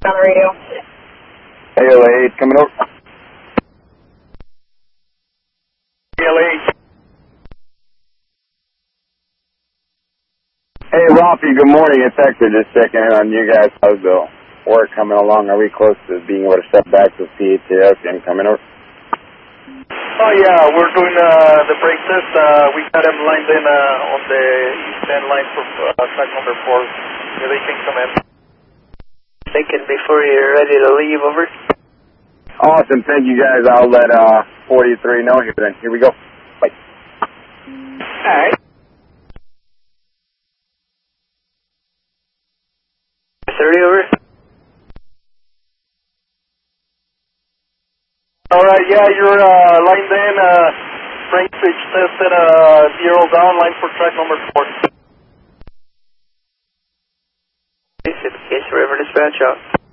on the radio. ALA coming over. ALA. Hey, Rafi, good morning. It's Hector just checking in on you guys. How's the work coming along? Are we close to being able to step back to CHS and coming over? Oh, yeah, we're doing the brake test. We got them lined in on the east end line for track number 4. Yeah, they can come in. Thinking before you're ready to leave, over. Awesome. Thank you, guys. I'll let 43 know here then. Here we go. Bye. All right. 30, over. All right, yeah, you're lined in. Brake switch tested 0 down, line for track number 4. Case River dispatch out.